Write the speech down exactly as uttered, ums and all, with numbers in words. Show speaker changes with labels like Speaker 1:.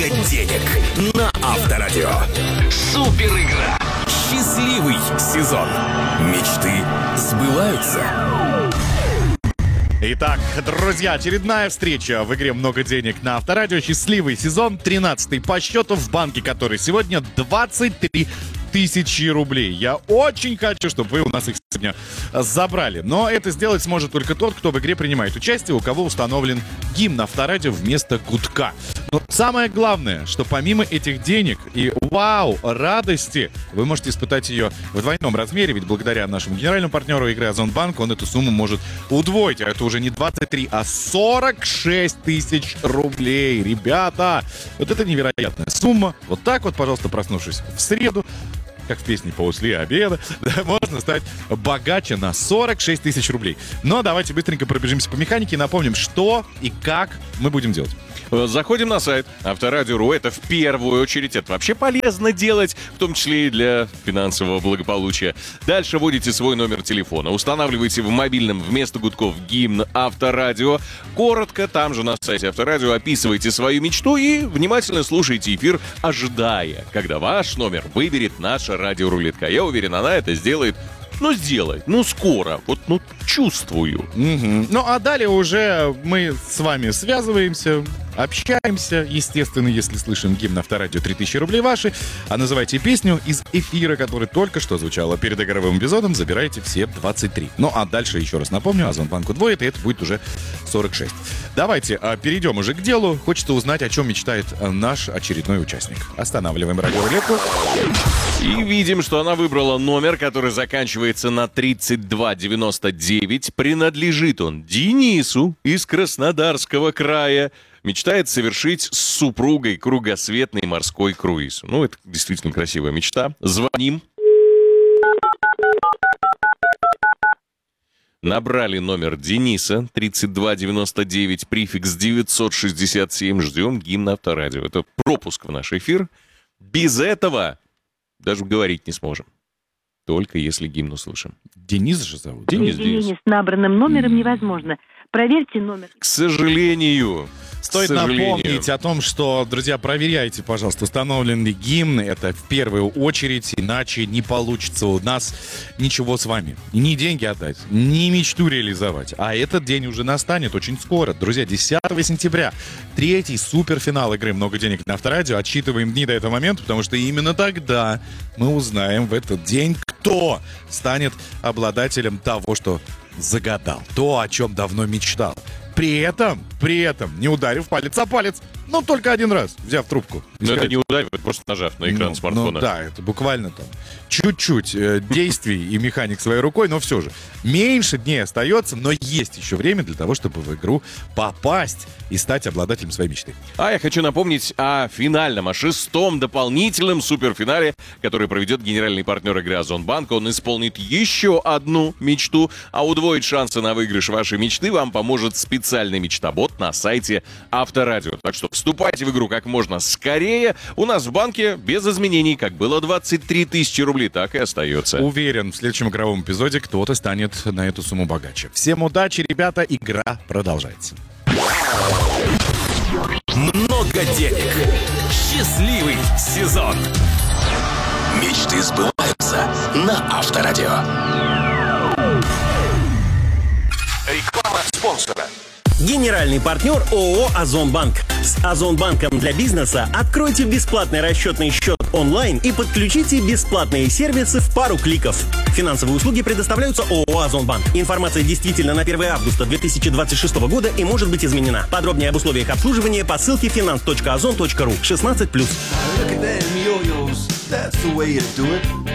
Speaker 1: денег на Авторадио. Супер игра. Счастливый сезон. Мечты сбываются.
Speaker 2: Итак, друзья, очередная встреча в игре «Много денег» на Авторадио. Счастливый сезон, тринадцатый по счету, в банке который сегодня двадцать три тысячи рублей. Я очень хочу, чтобы вы у нас их сегодня забрали. Но это сделать сможет только тот, кто в игре принимает участие, у кого установлен гимн Авторадио вместо гудка. Но самое главное, что помимо этих денег и вау, радости, вы можете испытать ее в двойном размере, ведь благодаря нашему генеральному партнеру игры Озонбанк он эту сумму может удвоить. А это уже не двадцать три, а сорок шесть тысяч рублей. Ребята, вот это невероятная сумма. Вот так вот, пожалуйста, проснувшись в среду, как в песне «После обеда», да, можно стать богаче на сорок шесть тысяч рублей. Но давайте быстренько пробежимся по механике и напомним, что и как мы будем делать.
Speaker 3: Заходим на сайт Авторадио точка ру. Это в первую очередь. Это вообще полезно делать, в том числе и для финансового благополучия. Дальше вводите свой номер телефона. Устанавливайте в мобильном вместо гудков гимн Авторадио. Коротко, там же на сайте Авторадио, описывайте свою мечту и внимательно слушайте эфир, ожидая, когда ваш номер выберет наша радиорулетка. Я уверен, она это сделает. Ну, сделай, ну, скоро, вот, ну, чувствую.
Speaker 2: Угу. Ну, а далее уже мы с вами связываемся, общаемся. Естественно, если слышим гимн Авторадио, три тысячи рублей ваши. А называйте песню из эфира, который только что звучала перед игровым эпизодом, забирайте все двадцать три. Ну, а дальше, еще раз напомню, Озонбанк удвоит, и это будет уже сорок шесть. Давайте а, перейдем уже к делу. Хочется узнать, о чем мечтает а, наш очередной участник. Останавливаем радиорулетку.
Speaker 3: И видим, что она выбрала номер, который заканчивается на тридцать два девяносто девять. Принадлежит он Денису из Краснодарского края. Мечтает совершить с супругой кругосветный морской круиз. Ну, это действительно красивая мечта. Звоним. Набрали номер Дениса, тридцать два девяносто девять, префикс девятьсот шестьдесят семь. Ждем гимн Авторадио. Это пропуск в наш эфир. Без этого даже говорить не сможем. Только если гимн услышим.
Speaker 2: Денис же зовут?
Speaker 3: Денис,
Speaker 4: Соединение
Speaker 3: Денис.
Speaker 4: с набранным номером невозможно. Проверьте номер.
Speaker 3: К сожалению.
Speaker 2: Стоит
Speaker 3: К сожалению.
Speaker 2: напомнить о том, что, друзья, проверяйте, пожалуйста, установленный гимн. Это в первую очередь, иначе не получится у нас ничего с вами. Ни деньги отдать, ни мечту реализовать. А этот день уже настанет очень скоро. Друзья, десятого сентября. Третий суперфинал игры «Много денег» на Авторадио. Отсчитываем дни до этого момента, потому что именно тогда мы узнаем в этот день, кто станет обладателем того, что загадал. То, о чем давно мечтал. При этом, при этом, не ударив палец о палец, но только один раз, взяв трубку.
Speaker 3: Но это не ударив, это просто нажав на экран
Speaker 2: ну,
Speaker 3: смартфона.
Speaker 2: Ну да, это буквально там чуть-чуть э, действий и механик своей рукой, но все же. Меньше дней остается, но есть еще время для того, чтобы в игру попасть и стать обладателем своей мечты.
Speaker 3: А я хочу напомнить о финальном, о шестом дополнительном суперфинале, который проведет генеральный партнер игры Озонбанк. Он исполнит еще одну мечту, а удвоить шансы на выигрыш вашей мечты вам поможет специальный мечтобот на сайте Авторадио. Так что вступайте в игру как можно скорее. У нас в банке без изменений, как было двадцать три тысячи рублей, так и остается.
Speaker 2: Уверен, в следующем игровом эпизоде кто-то станет на эту сумму богаче. Всем удачи, ребята, игра продолжается.
Speaker 1: Много денег. Счастливый сезон. Мечты сбываются на Авторадио. Реклама спонсора.
Speaker 5: Генеральный партнер ООО «Озонбанк». С Озонбанком для бизнеса откройте бесплатный расчетный счет онлайн и подключите бесплатные сервисы в пару кликов. Финансовые услуги предоставляются ООО «Озонбанк». Информация действительно на первое августа две тысячи двадцать шестого года и может быть изменена. Подробнее об условиях обслуживания по ссылке финанс точка озон точка ру. шестнадцать плюс.